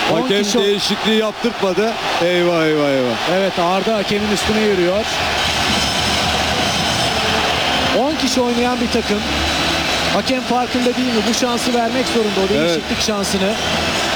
Hakem değişikliği yaptırtmadı. Eyvah eyvah eyvah. Evet, Arda hakemin üstüne yürüyor. 10 kişi oynayan bir takım. Hakem farkında değil mi? Bu şansı vermek zorunda, o değişiklik şansını.